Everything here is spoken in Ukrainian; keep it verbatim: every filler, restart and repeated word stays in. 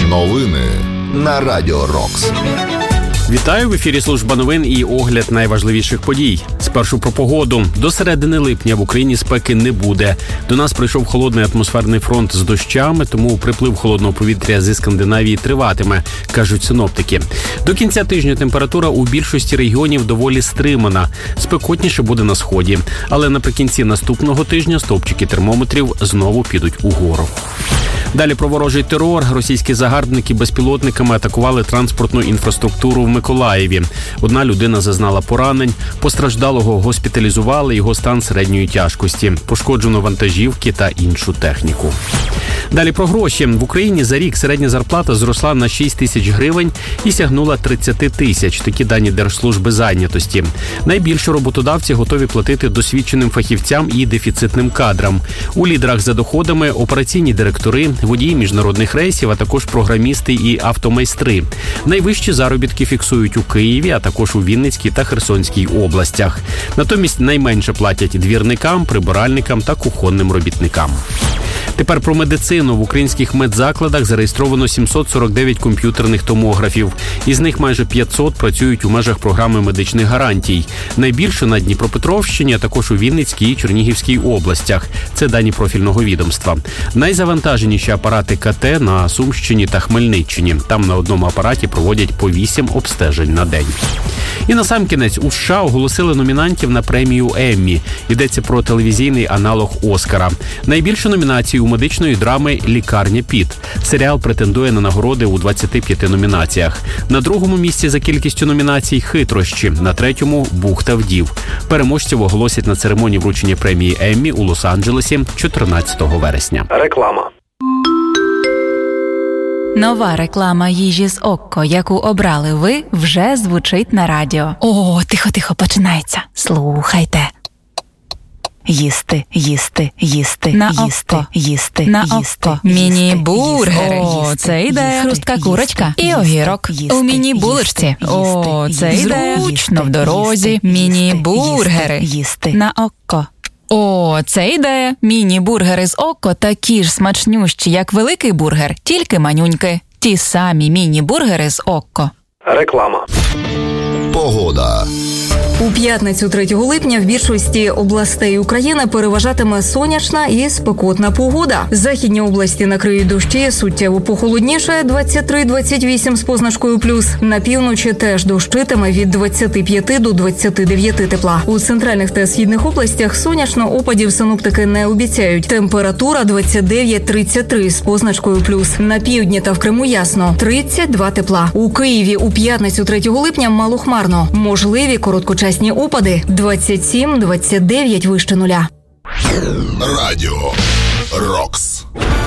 Новини на Радіо Рокс. Вітаю, в ефірі служба новин і огляд найважливіших подій. Спершу про погоду. До середини липня в Україні спеки не буде. До нас прийшов холодний атмосферний фронт з дощами, тому приплив холодного повітря зі Скандинавії триватиме, кажуть синоптики. До кінця тижня температура у більшості регіонів доволі стримана. Спекотніше буде на сході. Але наприкінці наступного тижня стовпчики термометрів знову підуть угору. Далі про ворожий терор. Російські загарбники безпілотниками атакували транспортну інфраструктуру в Миколаєві. Одна людина зазнала поранень. Постраждалого госпіталізували, його стан середньої тяжкості. Пошкоджено вантажівки та іншу техніку. Далі про гроші. В Україні за рік середня зарплата зросла на шість тисяч гривень і сягнула тридцять тисяч. Такі дані Держслужби зайнятості. Найбільше роботодавці готові платити досвідченим фахівцям і дефіцитним кадрам. У лідерах за доходами операційні директори, водії міжнародних рейсів, а також програмісти і автомайстри. Найвищі заробітки фіксують у Києві, а також у Вінницькій та Херсонській областях. Натомість найменше платять двірникам, прибиральникам та кухонним робітникам. Тепер про медицину. В українських медзакладах зареєстровано сімсот сорок дев'ять комп'ютерних томографів. Із них майже п'ятсот працюють у межах програми медичних гарантій. Найбільше на Дніпропетровщині, а також у Вінницькій і Чернігівській областях. Це дані профільного відомства. Найзавантаженіші апарати КТ на Сумщині та Хмельниччині. Там на одному апараті проводять по вісім обстежень на день. І насамкінець у США оголосили номінантів на премію Еммі. Йдеться про телевізійний аналог Оскара. Найбільше номінацій у медичної драми «Лікарня Піт». Серіал претендує на нагороди у двадцяти п'яти номінаціях. На другому місці за кількістю номінацій «Хитрощі», на третьому «Бухта вдів». Переможців оголосять на церемонії вручення премії Еммі у Лос-Анджелесі чотирнадцятого вересня. Реклама. Нова реклама їжі з Окко, яку обрали ви, вже звучить на радіо. О, тихо-тихо, починається. Слухайте. Їсти, їсти, їсти, на їсти, Окко. їсти, На їсти, Окко. їсти, Міні-бургери. їсти, О, це ідея. їсти, Хрустка їсти, курочка і їсти, огірок. їсти, У міні-булочці. їсти, О, їсти, це їсти, ідея. зручно в дорозі. їсти, Міні-бургери. їсти, їсти. На Окко. О, це ідея. Міні-бургери з Окко такі ж смачнющі, як великий бургер, тільки манюньки. Ті самі міні-бургери з Окко. Реклама. Погода. У п'ятницю третього липня в більшості областей України переважатиме сонячна і спекотна погода. Західні області накриють дощі, суттєво похолодніше двадцять три - двадцять вісім з позначкою плюс. На півночі теж дощитиме від двадцяти п'яти до двадцяти дев'яти тепла. У центральних та східних областях сонячно, опадів синоптики не обіцяють. Температура двадцять дев'ять - тридцять три з позначкою плюс. На півдні та в Криму ясно – тридцять два тепла. У Києві у п'ятницю третього липня малохмарно. Можливі короткочасні опади двадцять сім - двадцять дев'ять вище нуля. Радіо Рокс.